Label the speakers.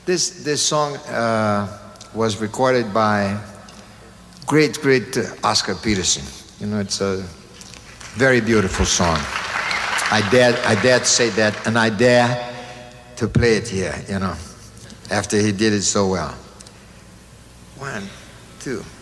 Speaker 1: This song was recorded by great Oscar Peterson. You know, it's a very beautiful song. I dare to say that, and I dare to play it here, you know, after he did it so well. 1, 2.